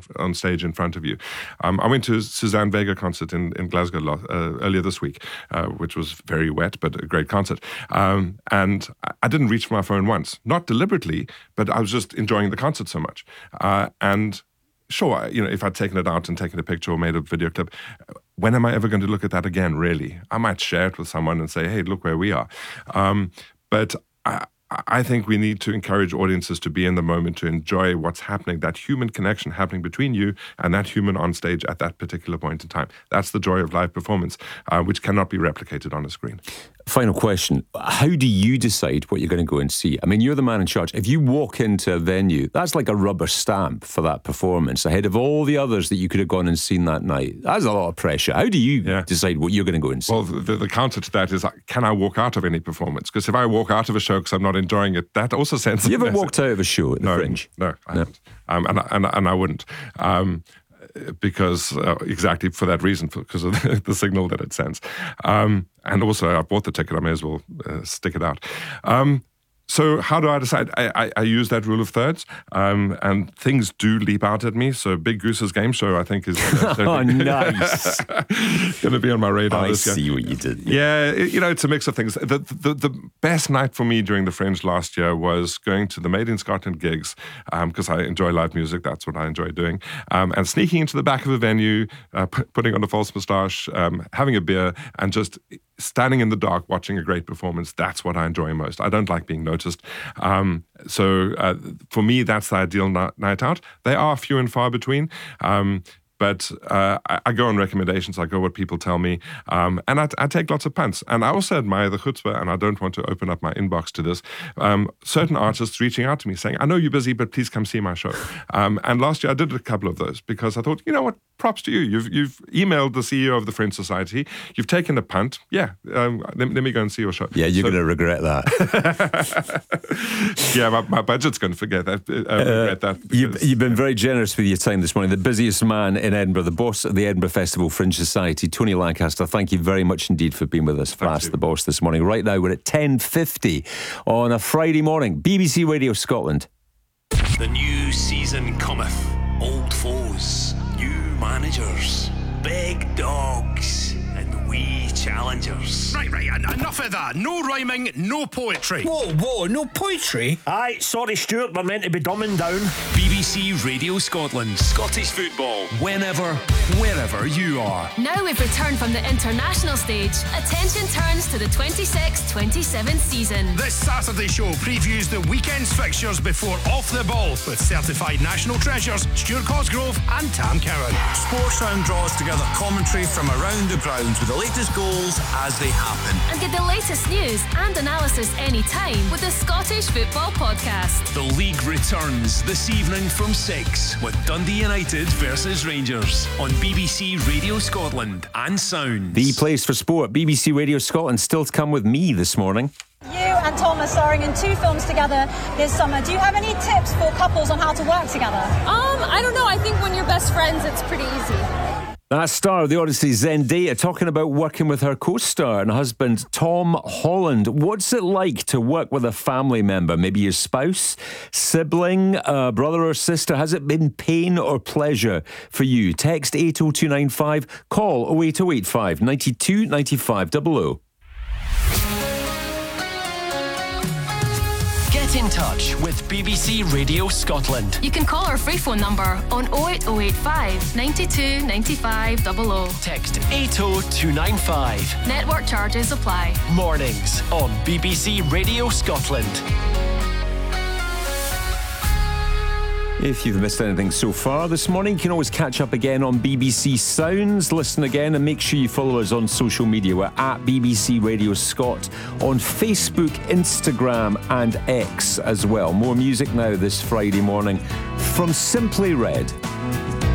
on stage in front of you. I went to a Suzanne Vega concert in Glasgow earlier this week, which was very wet, but a great concert. And I didn't reach for my phone once, not deliberately, but I was just enjoying the concert so much. And sure, if I'd taken it out and taken a picture or made a video clip, when am I ever going to look at that again, really? I might share it with someone and say, hey, look where we are. But I think we need to encourage audiences to be in the moment, to enjoy what's happening, that human connection happening between you and that human on stage at that particular point in time. That's the joy of live performance, which cannot be replicated on a screen. Final question. How do you decide what you're going to go and see? I mean, you're the man in charge. If you walk into a venue, that's like a rubber stamp for that performance ahead of all the others that you could have gone and seen that night. That's a lot of pressure. How do you decide what you're going to go and see? Well, the counter to that is, can I walk out of any performance? Because if I walk out of a show because I'm not enjoying it, that also sends You ever walked out of a show at the Fringe? No, I haven't. And I wouldn't. Because exactly for that reason, because of the signal that it sends. And also, I bought the ticket, I may as well stick it out. So how do I decide? I use that rule of thirds, and things do leap out at me. So Big Goose's Game Show, I think, is nice. going to be on my radar this year. I see what you did. Yeah, it's a mix of things. The best night for me during the Fringe last year was going to the Made in Scotland gigs, because I enjoy live music. That's what I enjoy doing. And sneaking into the back of a venue, putting on a false moustache, having a beer, and just standing in the dark watching a great performance. That's what I enjoy most. I don't like being noticed. So for me, that's the ideal night out. They are few and far between. But I go on recommendations, I go what people tell me, and I take lots of punts. And I also admire the chutzpah, and I don't want to open up my inbox to this, certain artists reaching out to me saying, I know you're busy, but please come see my show. And last year I did a couple of those because I thought, you know what, props to you. You've emailed the CEO of the Fringe Society, you've taken a punt. Yeah, let me go and see your show. Yeah, you're going to regret that. Yeah, my budget's going to regret that. You've been very generous with your time this morning. The busiest man in Edinburgh, the boss of the Edinburgh Festival Fringe Society, Tony Lancaster, thank you very much indeed for being with us for Ask the Boss this morning. Right now we're at 10:50 on a Friday morning. BBC Radio Scotland. The new season cometh. Old foes, new managers, big dogs and wee challengers. Right, enough of that. No rhyming, no poetry. Whoa, no poetry? Aye, sorry Stuart, we're meant to be dumbing down. BBC Radio Scotland. Scottish football. Whenever, wherever you are. Now we've returned from the international stage. Attention turns to the 26-27 season. This Saturday show previews the weekend's fixtures before Off the Ball with certified national treasures Stuart Cosgrove and Tam Cowan. Sportsound draws together commentary from around the grounds with the latest goals as they happen. And get the latest news and analysis anytime with the Scottish Football Podcast. The league returns this evening from 6 with Dundee United versus Rangers on BBC Radio Scotland and Sounds. The place for sport, BBC Radio Scotland, still to come with me this morning. You and Tom are starring in 2 films together this summer. Do you have any tips for couples on how to work together? I don't know. I think when you're best friends, it's pretty easy. That star of the Odyssey, Zendaya, talking about working with her co-star and husband, Tom Holland. What's it like to work with a family member? Maybe your spouse, sibling, brother or sister? Has it been pain or pleasure for you? Text 80295, call 08085 92 95 00. Get in touch with BBC Radio Scotland. You can call our free phone number on 08085 92 95 00. Text 80295. Network charges apply. Mornings on BBC Radio Scotland. If you've missed anything so far this morning, you can always catch up again on BBC Sounds. Listen again and make sure you follow us on social media. We're at BBC Radio Scot on Facebook, Instagram and X as well. More music now this Friday morning from Simply Red.